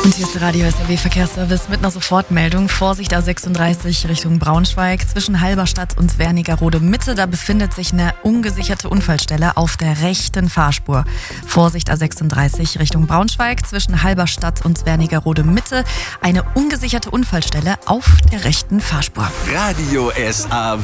Und hier ist der Radio SAW Verkehrsservice mit einer Sofortmeldung. Vorsicht A36 Richtung Braunschweig. Zwischen Halberstadt und Wernigerode Mitte, da befindet sich eine ungesicherte Unfallstelle auf der rechten Fahrspur. Vorsicht A36 Richtung Braunschweig. Zwischen Halberstadt und Wernigerode Mitte, eine ungesicherte Unfallstelle auf der rechten Fahrspur. Radio SAW.